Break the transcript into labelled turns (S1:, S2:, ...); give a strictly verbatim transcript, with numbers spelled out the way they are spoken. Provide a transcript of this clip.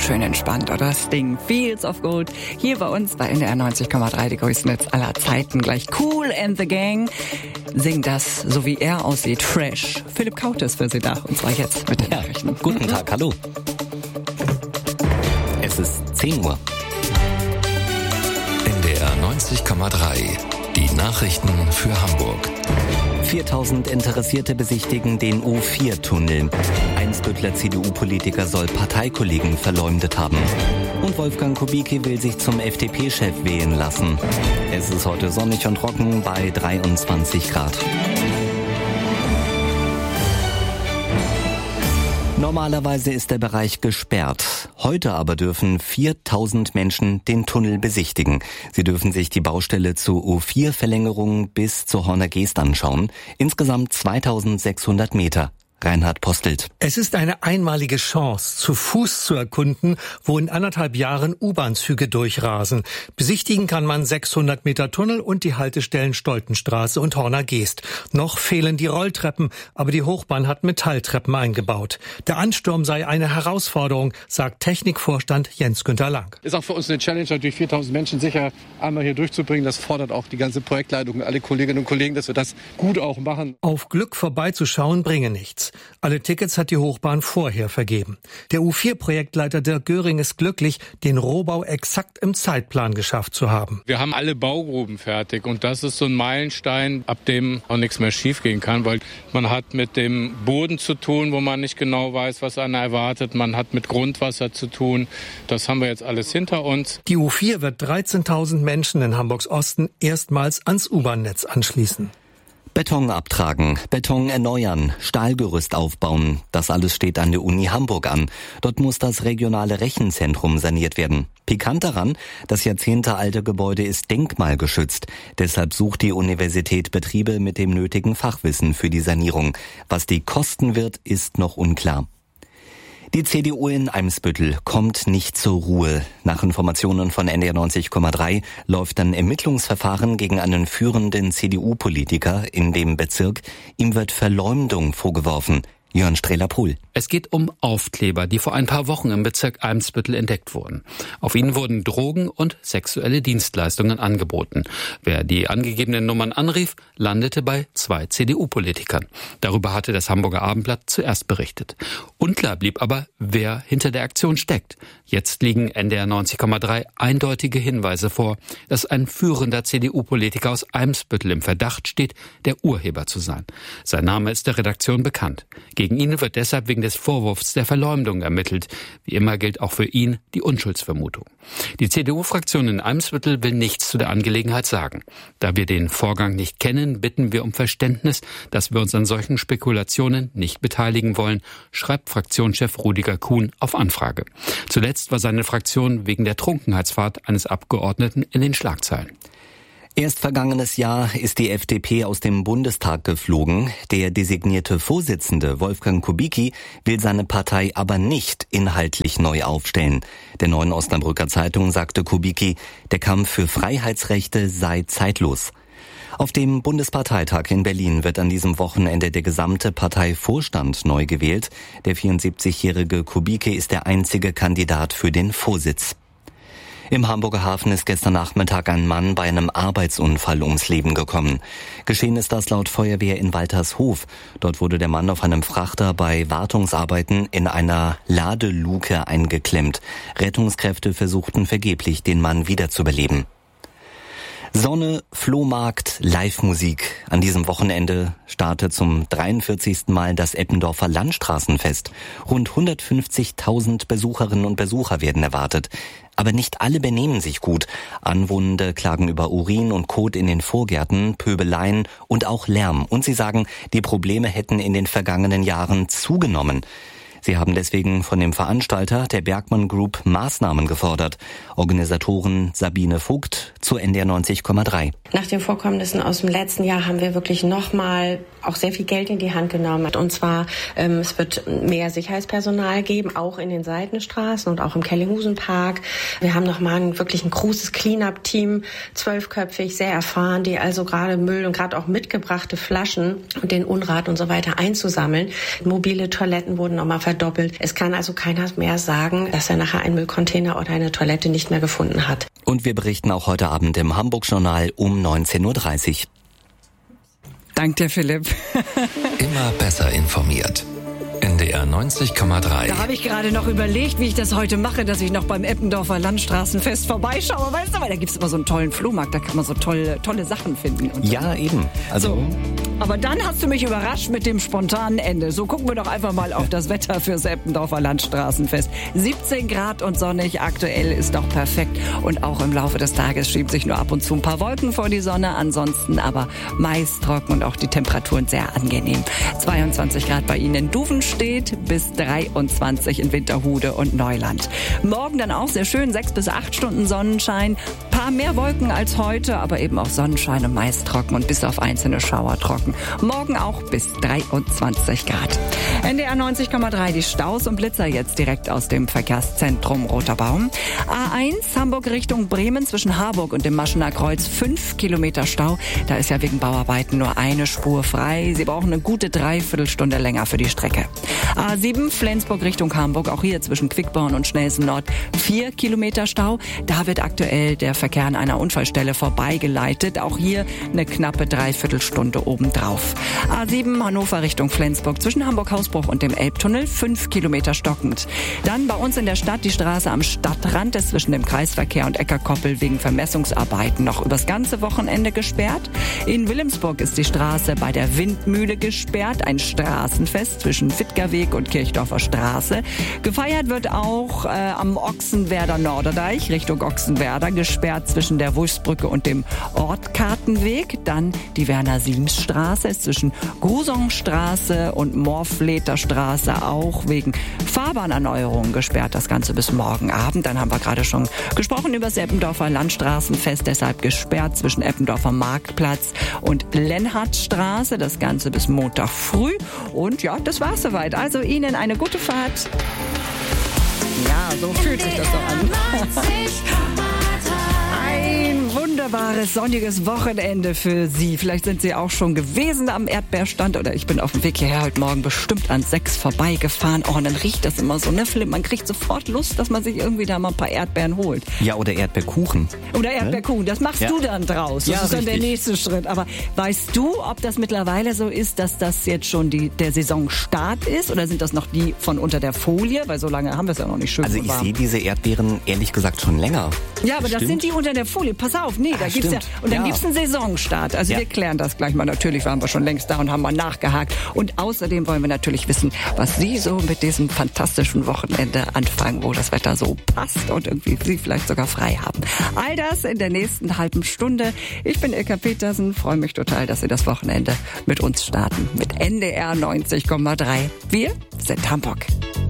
S1: schön entspannt, oder? Sting, Fields of Gold. Hier bei uns bei N D R neunzig Komma drei, die größten Hits aller Zeiten. Gleich Kool and the Gang singt das, so wie er aussieht, fresh. Philipp Kaut ist für Sie da, und zwar jetzt mit den
S2: ja,
S1: Nachrichten.
S2: Guten Tag, hallo. Es ist zehn Uhr.
S3: N D R neunzig Komma drei, die Nachrichten für Hamburg.
S2: viertausend Interessierte besichtigen den U vier Tunnel. Eimsbüttler C D U-Politiker soll Parteikollegen verleumdet haben. Und Wolfgang Kubicki will sich zum F D P-Chef wählen lassen. Es ist heute sonnig und trocken bei dreiundzwanzig Grad. Normalerweise ist der Bereich gesperrt. Heute aber dürfen viertausend Menschen den Tunnel besichtigen. Sie dürfen sich die Baustelle zur U vier Verlängerung bis zur Horner Geest anschauen. Insgesamt zweitausendsechshundert Meter. Reinhard Postelt.
S4: Es ist eine einmalige Chance, zu Fuß zu erkunden, wo in anderthalb Jahren U-Bahn-Züge durchrasen. Besichtigen kann man sechshundert Meter Tunnel und die Haltestellen Stoltenstraße und Horner Geest. Noch fehlen die Rolltreppen, aber die Hochbahn hat Metalltreppen eingebaut. Der Ansturm sei eine Herausforderung, sagt Technikvorstand Jens-Günter Lang.
S5: Ist auch für uns eine Challenge, natürlich viertausend Menschen sicher einmal hier durchzubringen. Das fordert auch die ganze Projektleitung, alle Kolleginnen und Kollegen, dass wir das gut auch machen.
S4: Auf Glück vorbeizuschauen bringe nichts. Alle Tickets hat die Hochbahn vorher vergeben. Der U vier Projektleiter Dirk Göring ist glücklich, den Rohbau exakt im Zeitplan geschafft zu haben.
S6: Wir haben alle Baugruben fertig und das ist so ein Meilenstein, ab dem auch nichts mehr schiefgehen kann, weil man hat mit dem Boden zu tun, wo man nicht genau weiß, was einen erwartet. Man hat mit Grundwasser zu tun. Das haben wir jetzt alles hinter uns.
S4: Die U vier wird dreizehntausend Menschen in Hamburgs Osten erstmals ans U-Bahn-Netz anschließen.
S2: Beton abtragen, Beton erneuern, Stahlgerüst aufbauen, das alles steht an der Uni Hamburg an. Dort muss das regionale Rechenzentrum saniert werden. Pikant daran, das jahrzehntealte Gebäude ist denkmalgeschützt. Deshalb sucht die Universität Betriebe mit dem nötigen Fachwissen für die Sanierung. Was die kosten wird, ist noch unklar. Die C D U in Eimsbüttel kommt nicht zur Ruhe. Nach Informationen von N D R neunzig Komma drei läuft ein Ermittlungsverfahren gegen einen führenden C D U-Politiker in dem Bezirk. Ihm wird Verleumdung vorgeworfen. Jörn Strehler-Pohl.
S7: Es geht um Aufkleber, die vor ein paar Wochen im Bezirk Eimsbüttel entdeckt wurden. Auf ihnen wurden Drogen und sexuelle Dienstleistungen angeboten. Wer die angegebenen Nummern anrief, landete bei zwei C D U-Politikern. Darüber hatte das Hamburger Abendblatt zuerst berichtet. Unklar blieb aber, wer hinter der Aktion steckt. Jetzt liegen N D R neunzig Komma drei eindeutige Hinweise vor, dass ein führender C D U-Politiker aus Eimsbüttel im Verdacht steht, der Urheber zu sein. Sein Name ist der Redaktion bekannt. Gegen ihn wird deshalb wegen des Vorwurfs der Verleumdung ermittelt. Wie immer gilt auch für ihn die Unschuldsvermutung. Die C D U-Fraktion in Eimsbüttel will nichts zu der Angelegenheit sagen. Da wir den Vorgang nicht kennen, bitten wir um Verständnis, dass wir uns an solchen Spekulationen nicht beteiligen wollen, schreibt Fraktionschef Rudiger Kuhn auf Anfrage. Zuletzt war seine Fraktion wegen der Trunkenheitsfahrt eines Abgeordneten in den Schlagzeilen.
S2: Erst vergangenes Jahr ist die F D P aus dem Bundestag geflogen. Der designierte Vorsitzende Wolfgang Kubicki will seine Partei aber nicht inhaltlich neu aufstellen. Der Neuen Osnabrücker Zeitung sagte Kubicki, der Kampf für Freiheitsrechte sei zeitlos. Auf dem Bundesparteitag in Berlin wird an diesem Wochenende der gesamte Parteivorstand neu gewählt. Der vierundsiebzigjährige Kubicki ist der einzige Kandidat für den Vorsitz. Im Hamburger Hafen ist gestern Nachmittag ein Mann bei einem Arbeitsunfall ums Leben gekommen. Geschehen ist das laut Feuerwehr in Waltershof. Dort wurde der Mann auf einem Frachter bei Wartungsarbeiten in einer Ladeluke eingeklemmt. Rettungskräfte versuchten vergeblich, den Mann wiederzubeleben. Sonne, Flohmarkt, Live-Musik. An diesem Wochenende startet zum dreiundvierzigsten Mal das Eppendorfer Landstraßenfest. Rund hundertfünfzigtausend Besucherinnen und Besucher werden erwartet. Aber nicht alle benehmen sich gut. Anwohnende klagen über Urin und Kot in den Vorgärten, Pöbeleien und auch Lärm. Und sie sagen, die Probleme hätten in den vergangenen Jahren zugenommen. Sie haben deswegen von dem Veranstalter der Bergmann Group Maßnahmen gefordert. Organisatorin Sabine Vogt zu N D R neunzig Komma drei.
S8: Nach den Vorkommnissen aus dem letzten Jahr haben wir wirklich nochmal auch sehr viel Geld in die Hand genommen. Und zwar, ähm, es wird mehr Sicherheitspersonal geben, auch in den Seitenstraßen und auch im Kellinghusen-Park. Wir haben nochmal ein, wirklich ein großes Clean-up-Team, zwölfköpfig, sehr erfahren, die also gerade Müll und gerade auch mitgebrachte Flaschen und den Unrat und so weiter einzusammeln. Mobile Toiletten wurden nochmal verdoppelt. Es kann also keiner mehr sagen, dass er nachher einen Müllcontainer oder eine Toilette nicht mehr gefunden hat.
S2: Und wir berichten auch heute Abend im Hamburg-Journal um neunzehn Uhr dreißig.
S1: Dank dir, Philipp.
S3: Immer besser informiert. N D R neunzig Komma drei.
S1: Da habe ich gerade noch überlegt, wie ich das heute mache, dass ich noch beim Eppendorfer Landstraßenfest vorbeischaue. Weißt du, weil da gibt es immer so einen tollen Flohmarkt, da kann man so tolle, tolle Sachen finden. Und
S2: ja, eben. Also
S1: so. Aber dann hast du mich überrascht mit dem spontanen Ende. So gucken wir doch einfach mal auf das Wetter fürs Eppendorfer Landstraßenfest. siebzehn Grad und sonnig, aktuell ist doch perfekt. Und auch im Laufe des Tages schiebt sich nur ab und zu ein paar Wolken vor die Sonne. Ansonsten aber meist trocken und auch die Temperaturen sehr angenehm. zweiundzwanzig Grad bei Ihnen in Duvenstedt bis dreiundzwanzig in Winterhude und Neuland. Morgen dann auch sehr schön, sechs bis acht Stunden Sonnenschein. Paar mehr Wolken als heute, aber eben auch Sonnenschein und meist trocken und bis auf einzelne Schauer trocken. Morgen auch bis dreiundzwanzig Grad. N D R neunzig Komma drei, die Staus und Blitzer jetzt direkt aus dem Verkehrszentrum Roter Baum. A eins, Hamburg Richtung Bremen zwischen Harburg und dem Maschener Kreuz, fünf Kilometer Stau. Da ist ja wegen Bauarbeiten nur eine Spur frei. Sie brauchen eine gute Dreiviertelstunde länger für die Strecke. A sieben, Flensburg Richtung Hamburg, auch hier zwischen Quickborn und Schnelsen Nord, vier Kilometer Stau. Da wird aktuell der Verkehr an einer Unfallstelle vorbeigeleitet. Auch hier eine knappe Dreiviertelstunde obendrauf. A sieben, Hannover Richtung Flensburg zwischen Hamburg-Hausbruch und dem Elbtunnel, fünf Kilometer stockend. Dann bei uns in der Stadt die Straße am Stadtrand ist zwischen dem Kreisverkehr und Eckerkoppel wegen Vermessungsarbeiten noch übers ganze Wochenende gesperrt. In Wilhelmsburg ist die Straße bei der Windmühle gesperrt. Ein Straßenfest zwischen Wittgerweg und Kirchdorfer Straße. Gefeiert wird auch äh, am Ochsenwerder Norderdeich Richtung Ochsenwerder, gesperrt zwischen der Wulfsbrücke und dem Ortkartenweg. Dann die Werner-Siems-Straße ist zwischen Grusongstraße und Morfleter Straße auch wegen Fahrbahnerneuerungen gesperrt. Das Ganze bis morgen Abend. Dann haben wir gerade schon gesprochen über das Eppendorfer Landstraßenfest, deshalb gesperrt zwischen Eppendorfer Marktplatz und Lenhardtstraße. Das Ganze bis Montag früh. Und ja, das war's soweit. Also Ihnen eine gute Fahrt. Ja, so fühlt sich das doch an. Ein wunderbares, sonniges Wochenende für Sie. Vielleicht sind Sie auch schon gewesen am Erdbeerstand oder ich bin auf dem Weg hierher heute Morgen bestimmt an sechs vorbeigefahren. Oh, und dann riecht das immer so, ne, Philipp? Man kriegt sofort Lust, dass man sich irgendwie da mal ein paar Erdbeeren holt.
S2: Ja, oder Erdbeerkuchen.
S1: Oder Erdbeerkuchen, das machst ja. du dann draus. Das ja, ist dann richtig. Der nächste Schritt. Aber weißt du, ob das mittlerweile so ist, dass das jetzt schon die, der Saisonstart ist? Oder sind das noch die von unter der Folie? Weil so lange haben wir es ja noch nicht schön
S2: Also ich sehe diese Erdbeeren ehrlich gesagt schon länger.
S1: Ja, aber das, das sind die unter der Folie. Pass auf, nee, da ah, gibt's ja, und dann ja. gibt's einen Saisonstart. Also ja. wir klären das gleich mal. Natürlich waren wir schon längst da und haben mal nachgehakt. Und außerdem wollen wir natürlich wissen, was Sie so mit diesem fantastischen Wochenende anfangen, wo das Wetter so passt und irgendwie Sie vielleicht sogar frei haben. All das in der nächsten halben Stunde. Ich bin Ilka Petersen, freue mich total, dass Sie das Wochenende mit uns starten. Mit N D R neunzig Komma drei. Wir sind Hamburg.